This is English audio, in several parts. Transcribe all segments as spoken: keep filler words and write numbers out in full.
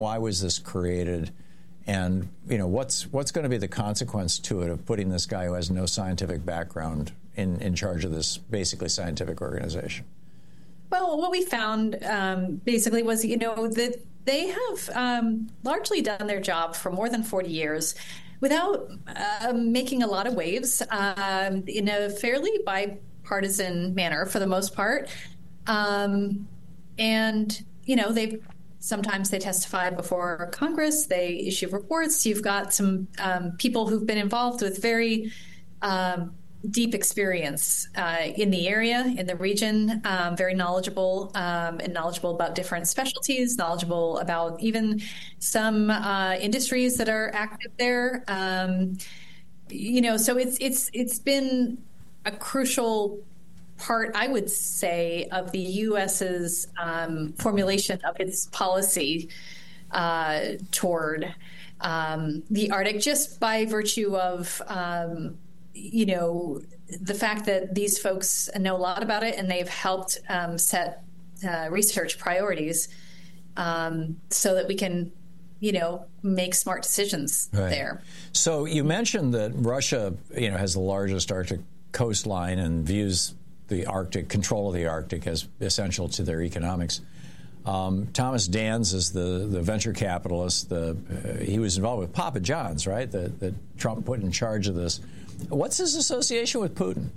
Why was this created? And, you know, what's what's going to be the consequence to it of putting this guy who has no scientific background in, in charge of this basically scientific organization? Well, what we found um, basically was, you know, that they have um, largely done their job for more than forty years without uh, making a lot of waves um, in a fairly bipartisan manner for the most part. Um, and, you know, they've sometimes they testify before Congress, they issue reports. You've got some um, people who've been involved with very um, deep experience uh, in the area, in the region, um, very knowledgeable um, and knowledgeable about different specialties, knowledgeable about even some uh, industries that are active there. Um, you know, so it's it's it's been a crucial part, I would say, of the U S's um, formulation of its policy uh, toward um, the Arctic, just by virtue of, um, you know, the fact that these folks know a lot about it and they've helped um, set uh, research priorities um, so that we can, you know, make smart decisions right there. So you mentioned that Russia, you know, has the largest Arctic coastline and views the Arctic, control of the Arctic as essential to their economics. Um, Thomas Dans is the, the venture capitalist. The, uh, he was involved with Papa John's, right, that, that Trump put in charge of this. What's his association with Putin?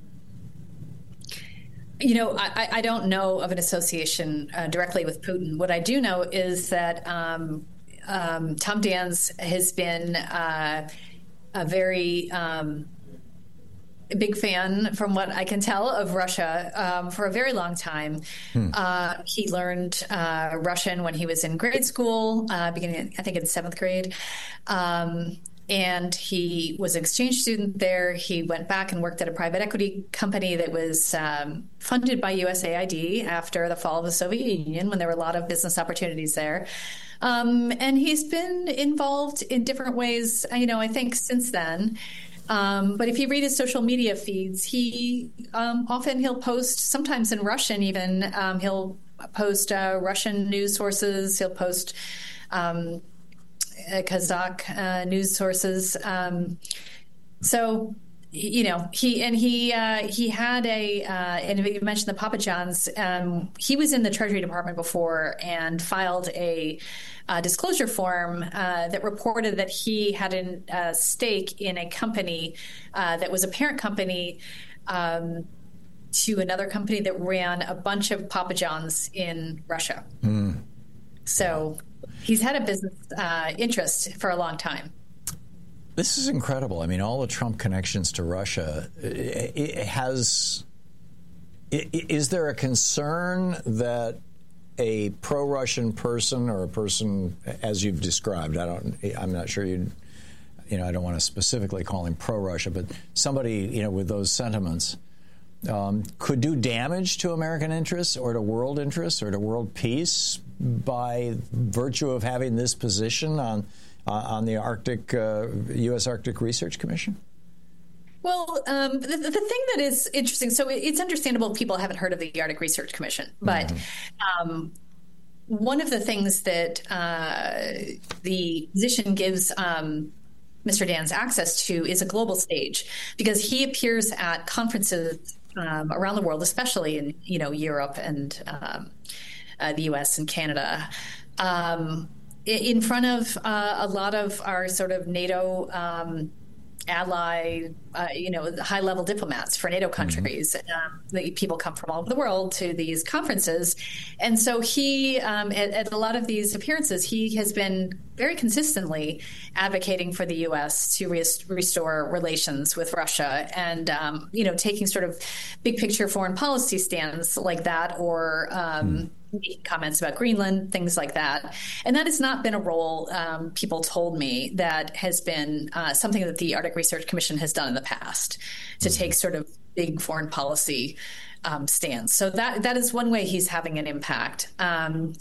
You know, I, I don't know of an association uh, directly with Putin. What I do know is that um, um, Tom Dans has been uh, a very... Um, a big fan, from what I can tell, of Russia um, for a very long time. Hmm. Uh, he learned uh, Russian when he was in grade school, uh, beginning, I think, in seventh grade. Um, and he was an exchange student there. He went back and worked at a private equity company that was um, funded by U S A I D after the fall of the Soviet Union, when there were a lot of business opportunities there. Um, and he's been involved in different ways, you know, I think since then. Um, but if you read his social media feeds, he um, often he'll post, sometimes in Russian even, um, he'll post uh, Russian news sources, he'll post um, Kazakh uh, news sources. Um, so, you know, he and he uh, he had a, uh, and you mentioned the Papa John's, um, he was in the Treasury Department before and filed a Uh, disclosure form uh, that reported that he had a uh, stake in a company uh, that was a parent company um, to another company that ran a bunch of Papa John's in Russia. Mm. So he's had a business uh, interest for a long time. This is incredible. I mean, all the Trump connections to Russia. It, it has. It, is there a concern that a pro-Russian person or a person, as you've described, I don't, I'm not sure you, you know, I don't want to specifically call him pro-Russia, but somebody, you know, with those sentiments um, could do damage to American interests or to world interests or to world peace by virtue of having this position on uh, on the Arctic, uh, U S Arctic Research Commission? Well, um, the, the thing that is interesting, so it's understandable people haven't heard of the Arctic Research Commission, but mm-hmm. um, one of the things that uh, the position gives um, Mister Dans access to is a global stage, because he appears at conferences um, around the world, especially in, you know, Europe and um, uh, the U S and Canada, um, in front of uh, a lot of our sort of NATO um ally, uh, you know, high-level diplomats for NATO countries. Mm-hmm. Um, the people come from all over the world to these conferences. And so he, um, at, at a lot of these appearances, he has been very consistently advocating for the U S to re- restore relations with Russia and, um, you know, taking sort of big-picture foreign policy stands like that, or um, mm. making comments about Greenland, things like that. And that has not been a role, um, people told me, that has been uh, something that the Arctic Research Commission has done in the past, to mm-hmm. take sort of big foreign policy um, stands. So that that is one way he's having an impact. Um,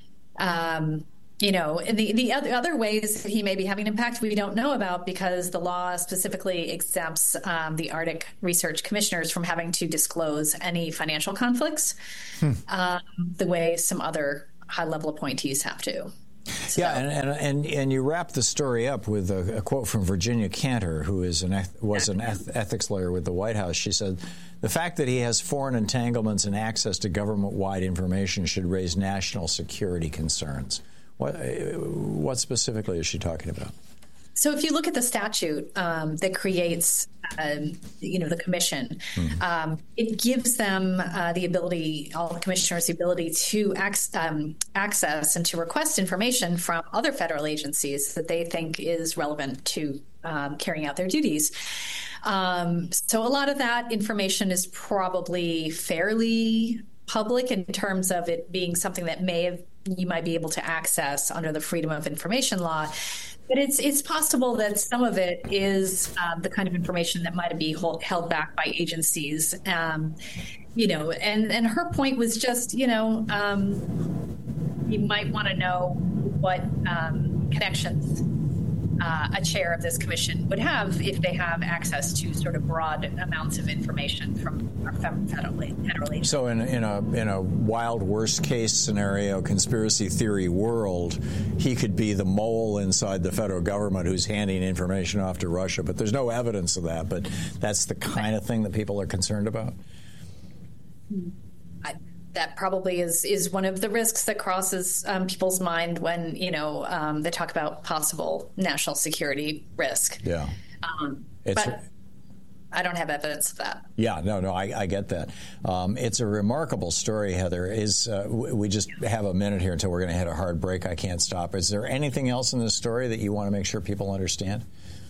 um, you know, the, the other, other ways that he may be having an impact we don't know about, because the law specifically exempts um, the Arctic Research Commissioners from having to disclose any financial conflicts, hmm. um, the way some other high-level appointees have to. So. Yeah, and, and and and you wrap the story up with a, a quote from Virginia Cantor, who is an was an ethics lawyer with the White House. She said, "The fact that he has foreign entanglements and access to government-wide information should raise national security concerns." What what specifically is she talking about? So if you look at the statute um, that creates, um, you know, the commission, mm-hmm. um, it gives them uh, the ability, all the commissioners, the ability to ac- um, access and to request information from other federal agencies that they think is relevant to um, carrying out their duties. Um, so a lot of that information is probably fairly public in terms of it being something that may have you might be able to access under the Freedom of Information law. But it's it's possible that some of it is um, the kind of information that might be hold, held back by agencies, um, you know. And, and her point was just, you know, um, you might want to know what um, connections uh, a chair of this commission would have if they have access to sort of broad amounts of information from our federal federal agencies. So in, in a in a wild worst case scenario, conspiracy theory world, he could be the mole inside the federal government who's handing information off to Russia. But there's no evidence of that. But that's the kind of thing that people are concerned about. I, that probably is is one of the risks that crosses um, people's mind when, you know, um, they talk about possible national security risk. Yeah. Um, it's but I don't have evidence of that. Yeah, no, no, I, I get that. Um, it's a remarkable story, Heather. Is uh, we just have a minute here until we're going to hit a hard break. I can't stop. Is there anything else in this story that you want to make sure people understand?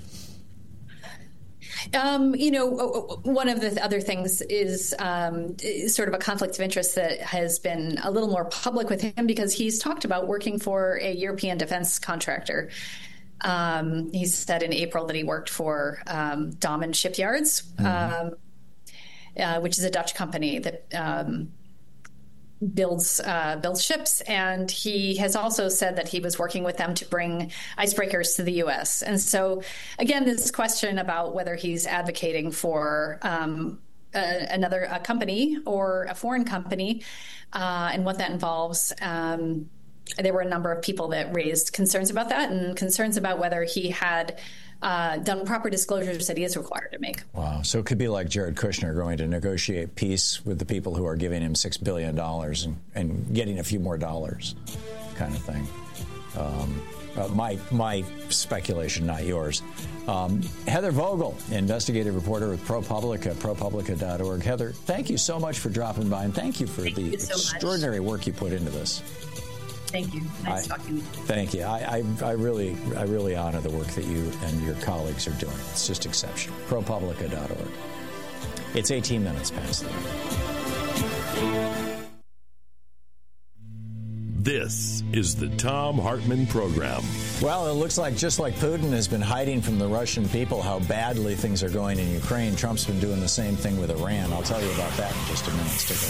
Um, you know, one of the other things is um, sort of a conflict of interest that has been a little more public with him because he's talked about working for a European defense contractor. Um, he said in April that he worked for um, Damen Shipyards, mm-hmm. um, uh, which is a Dutch company that um, builds uh, builds ships, and he has also said that he was working with them to bring icebreakers to the U S. And so, again, this question about whether he's advocating for um, a, another a company or a foreign company, uh, and what that involves. Um, there were a number of people that raised concerns about that and concerns about whether he had Uh, done proper disclosures that he is required to make. Wow. So it could be like Jared Kushner going to negotiate peace with the people who are giving him six billion dollars and, and getting a few more dollars kind of thing. Um, uh, my my speculation, not yours. Um, Heather Vogel, investigative reporter with ProPublica, ProPublica dot org. Heather, thank you so much for dropping by, and thank you for thank the you so extraordinary much. work you put into this. Thank you. Nice I, talking with you. Thank you. I, I, I really, I really honor the work that you and your colleagues are doing. It's just exceptional. ProPublica dot org. It's eighteen minutes past the hour. This is the Thom Hartmann Program. Well, it looks like just like Putin has been hiding from the Russian people how badly things are going in Ukraine, Trump's been doing the same thing with Iran. I'll tell you about that in just a minute. Stick around.